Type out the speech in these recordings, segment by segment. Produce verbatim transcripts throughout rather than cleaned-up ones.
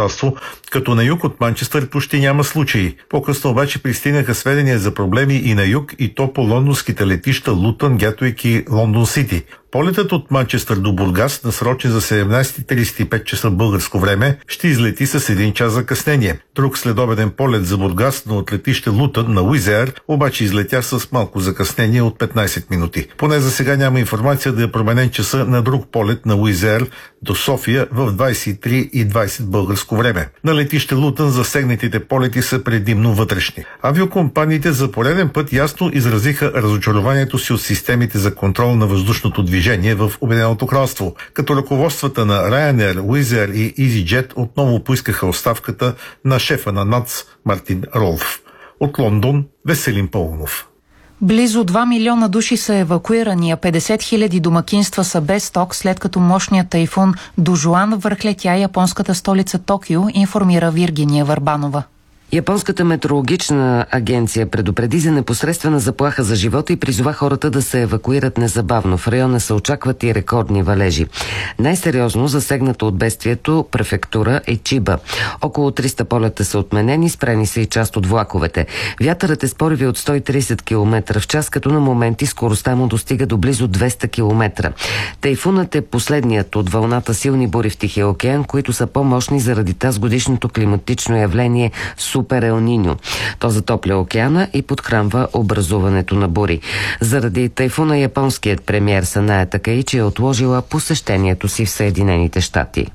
кралство, като на юг от Манчестър почти няма случаи. По-късно обаче пристигнаха сведения за проблеми и на юг, и то по лондонските летища Лутън, Гетуик и Лондон Сити. Полетът от Манчестър до Бургас, насрочен за седемнайсет и трийсет и пет часа българско време, ще излети с един час закъснение. Друг следобеден полет за Бургас, но от летище Лутън на Wizz Air, обаче излетя с малко закъснение от петнайсет минути. Поне за сега няма информация да е променен часа на друг полет на Wizz Air до София в двайсет и три и двайсет българско време. На летище Лутън засегнатите полети са предимно вътрешни. Авиокомпаниите за пореден път ясно изразиха разочарованието си от системите за контрол на въздушното движение в Обединеното кралство, като ръководствата на Ryanair, Wizz Air и EasyJet отново поискаха оставката на шефа на НАЦ Мартин Ролф. От Лондон Веселин Паунов. Близо два милиона души са евакуирани, а петдесет хиляди домакинства са без ток, след като мощният тайфун Дожуан върхлетя японската столица Токио, информира Виргиния Върбанова. Японската метеорологична агенция предупреди за непосредствена заплаха за живота и призова хората да се евакуират незабавно. В района се очакват и рекордни валежи. Най-сериозно засегната от бедствието префектура е Чиба. Около триста полета са отменени, спрени са и част от влаковете. Вятърът е с пориви от сто и трийсет километра в час, като на моменти скоростта му достига до близо двеста километра. Тайфунът е последният от вълната силни бури в Тихия океан, които са по-мощни заради тазгодишното климатично явление Супер Ел Ниньо. То затопля океана и подхранва образуването на бури. Заради тайфуна японският премиер Саная Такаичи е отложила посещението си в Съединените щати.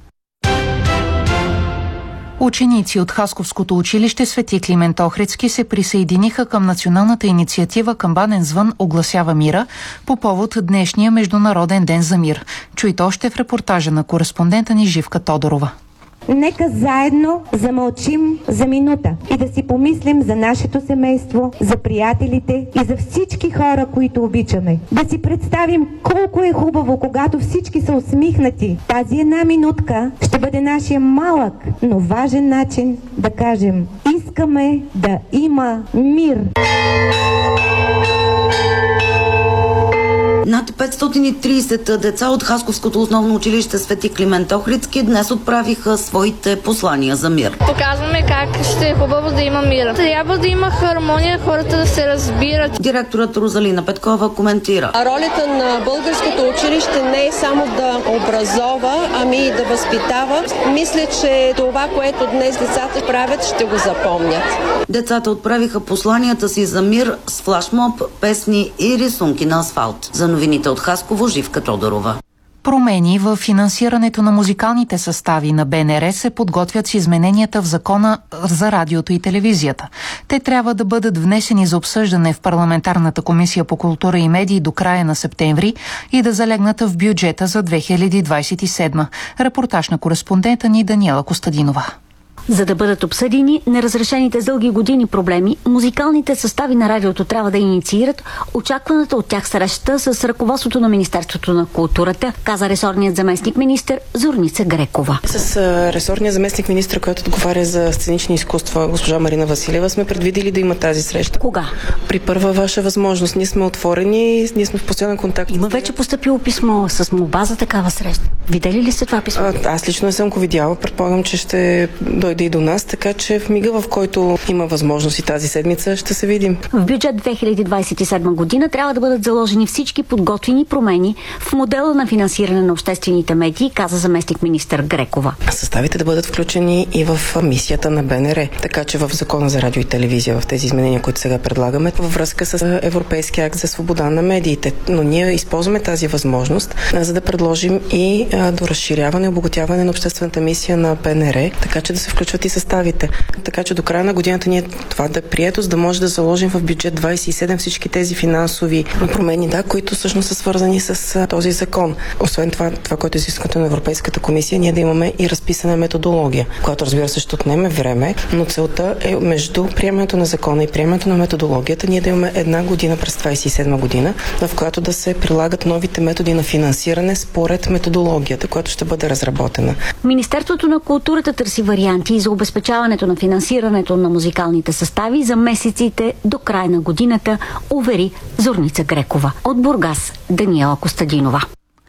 Ученици от Хасковското училище Свети Климент Охридски се присъединиха към националната инициатива Камбанен звън огласява мира по повод днешния Международен ден за мир. Чуйте още в репортажа на кореспондента ни Живка Тодорова. Нека заедно замълчим за минута и да си помислим за нашето семейство, за приятелите и за всички хора, които обичаме. Да си представим колко е хубаво, когато всички са усмихнати. Тази една минутка ще бъде нашия малък, но важен начин да кажем: искаме да има мир. Над петстотин и трийсет деца от Хасковското основно училище Свети Климент Охридски днес отправиха своите послания за мир. Показваме как ще е хубаво да има мир. Трябва да има хармония, хората да се разбират. Директорът Розалина Петкова коментира. А ролята на българското училище не е само да образова, ами и да възпитава. Мисля, че това, което днес децата правят, ще го запомнят. Децата отправиха посланията си за мир с флашмоб, песни и рисунки на асфалт. За новините от Хасково, Живка Тодорова. Промени в финансирането на музикалните състави на Б Н Р се подготвят с измененията в закона за радиото и телевизията. Те трябва да бъдат внесени за обсъждане в Парламентарната комисия по култура и медии до края на септември и да залегнат в бюджета за две хиляди двайсет и седма. Репортаж на кореспондента ни Даниела Костадинова. За да бъдат обсъдени неразрешените с дълги години проблеми, музикалните състави на радиото трябва да инициират очакваната от тях среща с ръководството на Министерството на културата, каза ресорният заместник министър Зорница Грекова. С ресорния заместник министър, който отговаря за сценични изкуства, госпожа Марина Василева, сме предвидели да има тази среща. Кога? При първа ваша възможност. Ние сме отворени, ние сме в постоянен контакт. Има вече постъпило писмо с молба за такава среща. Видели ли сте това писмо? А, аз лично не съм го видяла. Предполагам, че ще дойде и до нас, така че в мига, в който има възможност и тази седмица, ще се видим. В бюджет две хиляди двайсет и седма година трябва да бъдат заложени всички подготвени промени в модела на финансиране на обществените медии, каза заместник министър Грекова. Съставите да бъдат включени и в мисията на Б Н Р, така че в Закона за радио и телевизия, в тези изменения, които сега предлагаме, във връзка с Европейския акт за свобода на медиите. Но ние използваме тази възможност, за да предложим и до разширяване и обогатяване на обществената мисия на Б Н Р, така че да се включват и съставите. Така че до края на годината ние това да е прието, за да може да заложим в бюджет двайсет и седем всички тези финансови промени, да, които всъщност са свързани с този закон. Освен това, това, което е изискването на Европейската комисия, ние да имаме и разписана методология, която, разбира се, ще отнеме време, но целта е между приемането на закона и приемането на методологията ние да имаме една година през двайсет и седма година, в която да се прилагат новите методи на финансиране според методологията, която ще бъде разработена. Министерството на културата търси варианти за обезпечаването на финансирането на музикалните състави за месеците до края на годината, увери Зорница Грекова. От Бургас, Даниела Костадинова.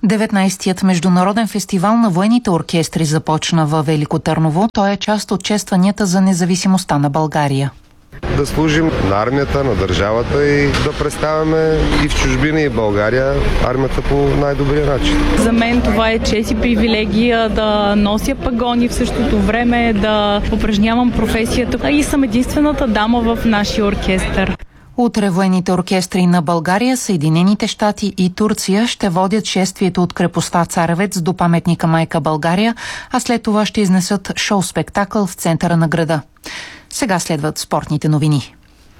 деветнайсетият международен фестивал на военните оркестри започна във Велико Търново. Той е част от честванията за независимостта на България. Да служим на армията, на държавата и да представяме и в чужбина, и в България армията по най-добрия начин. За мен това е чест и привилегия да нося пагони, в същото време да упражнявам професията и съм единствената дама в нашия оркестър. Утре военните оркестри на България, Съединените щати и Турция ще водят шествието от крепостта Царевец до паметника Майка България, а след това ще изнесат шоу-спектакъл в центъра на града. Сега следват спортните новини.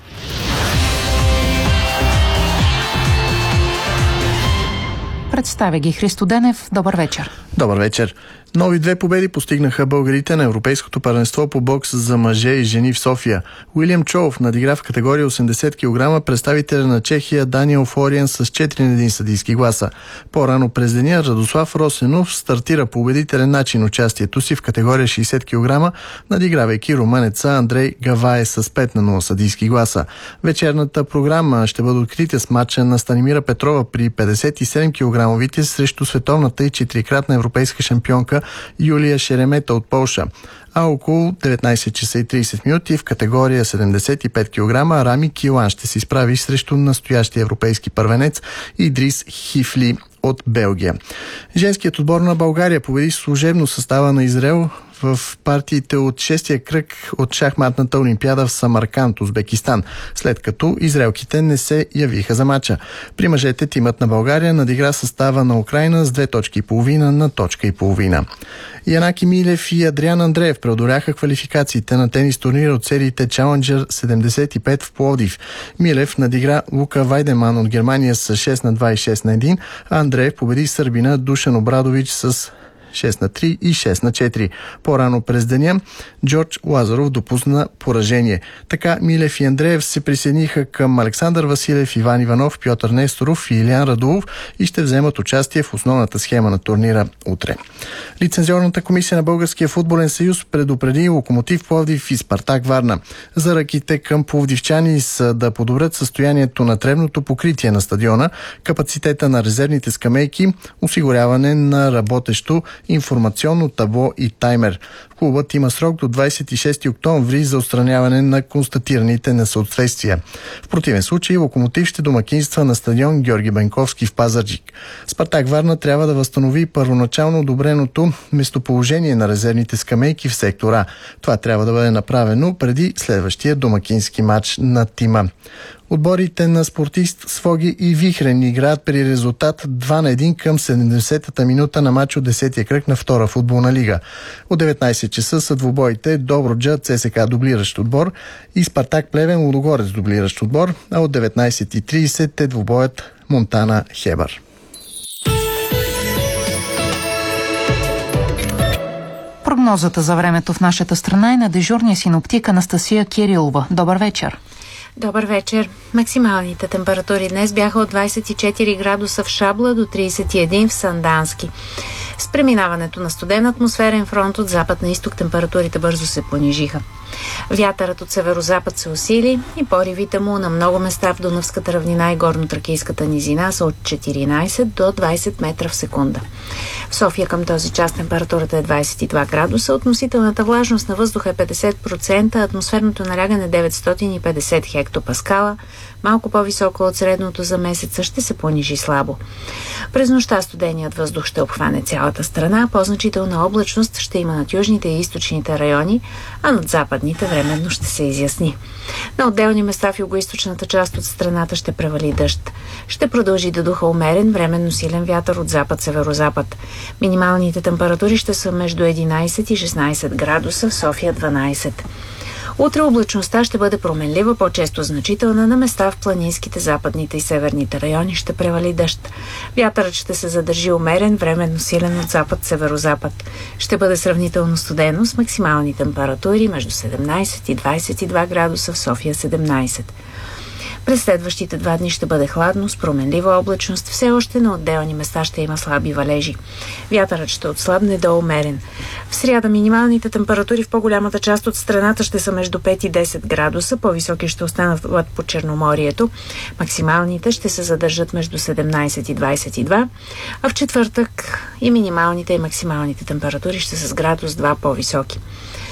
Представя ги Христо Денев. Добър вечер. Добър вечер. Нови две победи постигнаха българите на Европейското първенство по бокс за мъже и жени в София. Уилям Чоув надигра в категория осемдесет килограма представителя на Чехия Даниел Флориан с четири на един съдийски гласа. По-рано през деня Радослав Росенов стартира по убедителен начин участието си в категория шейсет килограма, надигравайки румънеца Андрей Гавае с пет на нула съдийски гласа. Вечерната програма ще бъде открита с матча на Станимира Петрова при петдесет и седем килограмовите срещу световната и четирикратна европейска шампионка Юлия Шеремета от Полша. А около деветнайсет часа и трийсет минути в категория седемдесет и пет килограма Рами Килан ще се изправи срещу настоящия европейски първенец Идрис Хифли от Белгия. Женският отбор на България победи служебно състава на Израел в партиите от шестия кръг от шахматната олимпиада в Самарканд, Узбекистан, след като израелките не се явиха за мача. При мъжете тимът на България надигра състава на Украйна с две точки и половина на точка и половина. Янаки Милев и Адриан Андреев преодоляха квалификациите на тенис турнира от сериите Challenger седемдесет и пет в Пловдив. Милев надигра Лука Вайдеман от Германия с шест на два и шест на един, а Андреев победи сърбина Душан Обрадович с шест на три и шест на четири. По-рано през деня Джордж Лазаров допусна поражение. Така Милев и Андреев се присъединиха към Александър Василев, Иван Иванов, Пьотър Несторов и Илиан Радулов и ще вземат участие в основната схема на турнира утре. Лицензионната комисия на Българския футболен съюз предупреди Локомотив Пловдив и Спартак Варна. Заръките към пловдивчани са да подобрят състоянието на тревното покритие на стадиона, капацитета на резервните скамейки, осигуряване на работещо информационно табло и таймер. Клубът има срок до двайсет и шести октомври за отстраняване на констатираните несъответствия. В противен случай Локомотив ще домакинства на стадион Георги Бенковски в Пазарджик. Спартак Варна трябва да възстанови първоначално одобреното местоположение на резервните скамейки в сектора. Това трябва да бъде направено преди следващия домакински матч на тима. Отборите на Спортист, Своги и Вихрен играят при резултат два на един към седемдесетата минута на матч от десетия кръг на втора футболна лига. От деветнайсет часа са двубоите Добруджа, ЦСКА дублиращ отбор и Спартак Плевен, Лудогорец дублиращ отбор, а от деветнайсет и трийсет е двубоят Монтана Хебър. Прогнозата за времето в нашата страна е на дежурния синоптик Анастасия Кирилова. Добър вечер. Добър вечер. Максималните температури днес бяха от двайсет и четири градуса в Шабла до трийсет и един в Сандански. С преминаването на студен атмосферен фронт от запад на изток температурите бързо се понижиха. Вятърът от северозапад се усили и поривите му на много места в Дунавската равнина и горно-тракийската низина са от четиринайсет до двайсет метра в секунда. В София към този час температурата е двайсет и два градуса, относителната влажност на въздуха е петдесет процента, атмосферното налягане деветстотин и петдесет хектопаскала, малко по-високо от средното за месеца, ще се понижи слабо. През нощта студеният въздух ще обхване цялата страна, по-значителна облачност ще има над южните и източните райони, а над западните временно ще се изясни. На отделни места в югоизточната част от страната ще превали дъжд. Ще продължи да духа умерен, временно силен вятър от запад-северозапад. Минималните температури ще са между единайсет и шестнайсет градуса, в София дванайсет. Утре облачността ще бъде променлива, по-често значителна, на места в планинските, западните и северните райони ще превали дъжд. Вятърът ще се задържи умерен, временно силен от запад-северозапад. Ще бъде сравнително студено с максимални температури между седемнайсет и двайсет и два градуса, в София седемнайсет. През следващите два дни ще бъде хладно, с променлива облачност. Все още на отделни места ще има слаби валежи. Вятърът ще отслабне до умерен. В сряда минималните температури в по-голямата част от страната ще са между пет и десет градуса. По-високи ще останат по Черноморието. Максималните ще се задържат между седемнайсет и двайсет и два. А в четвъртък и минималните и максималните температури ще са с градус два по-високи.